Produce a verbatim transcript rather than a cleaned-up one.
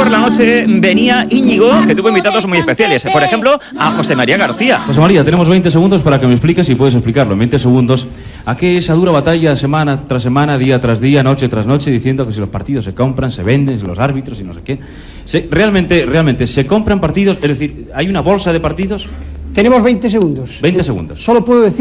por la noche venía Íñigo, que tuvo invitados muy especiales. Por ejemplo, a José María García. José María, tenemos veinte segundos para que me expliques, si puedes explicarlo en veinte segundos, a qué esa dura batalla semana tras semana, día tras día, noche tras noche, diciendo que si los partidos se compran, se venden, si los árbitros y no sé qué. Se, realmente, realmente, ¿se compran partidos? Es decir, ¿hay una bolsa de partidos? Tenemos veinte segundos. veinte segundos. Solo puedo decir